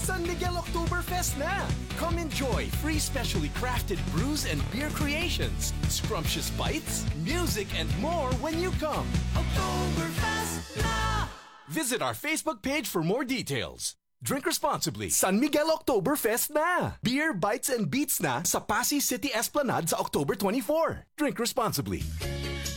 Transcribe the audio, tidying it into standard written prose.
San Miguel Oktoberfest na! Come enjoy free specially crafted brews and beer creations, scrumptious bites, music, and more when you come. Oktoberfest na! Visit our Facebook page for more details. Drink responsibly. San Miguel Oktoberfest na! Beer, bites, and beats na sa Pasay City Esplanade sa October 24. Drink responsibly.